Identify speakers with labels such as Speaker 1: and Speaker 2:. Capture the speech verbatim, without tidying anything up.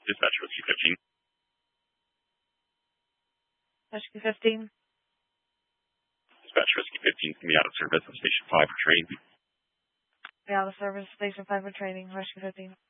Speaker 1: Dispatch Whiskey fifteen.
Speaker 2: Whiskey fifteen.
Speaker 1: Dispatch Whiskey fifteen can be out of service at Station five for training.
Speaker 2: Be out of service, Station five for training, Whiskey fifteen.